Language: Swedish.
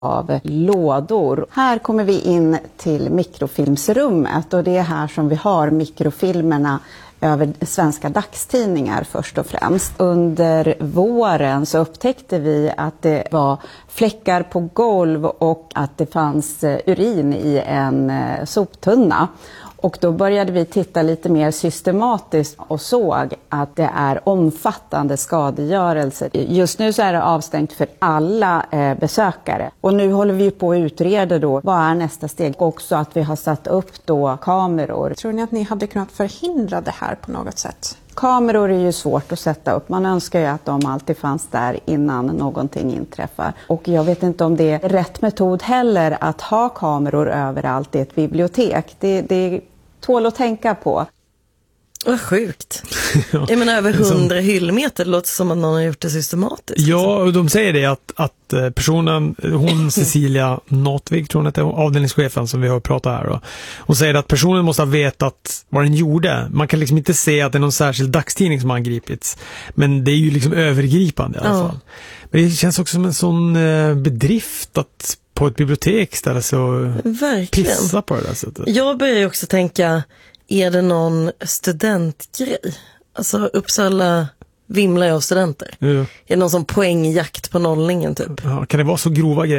av lådor. Här kommer vi in till mikrofilmsrummet och det är här som vi har mikrofilmerna över svenska dagstidningar först och främst. Under våren så upptäckte vi att det var fläckar på golv och att det fanns urin i en soptunna. Och då började vi titta lite mer systematiskt och såg att det är omfattande skadegörelse. Just nu så är det avstängt för alla besökare. Och nu håller vi på att utreda då vad är nästa steg. Och också att vi har satt upp då kameror. Tror ni att ni hade kunnat förhindra det här på något sätt? Kameror är ju svårt att sätta upp. Man önskar ju att de alltid fanns där innan någonting inträffar. Och jag vet inte om det är rätt metod heller att ha kameror överallt i ett bibliotek. Det tål att tänka på. Vad sjukt. Jag menar över 100 hyllmeter, det låter som att någon har gjort det systematiskt. Ja, och de säger det att personen, hon Cecilia Notvig, tror jag, avdelningschefen som vi har pratat här då. Hon säger att personen måste ha vetat vad den gjorde. Man kan liksom inte se att det är någon särskild dagstidning som har angripits. Men det är ju liksom övergripande i alla fall. Men det känns också som en sån bedrift att på ett bibliotek ställa sig och pissa på det där sättet. Jag börjar ju också tänka, är det någon studentgrej? Alltså Uppsala vimlar ju av studenter. Ja. Är det någon som poängjakt på nollningen typ? Ja, kan det vara så grova grejer?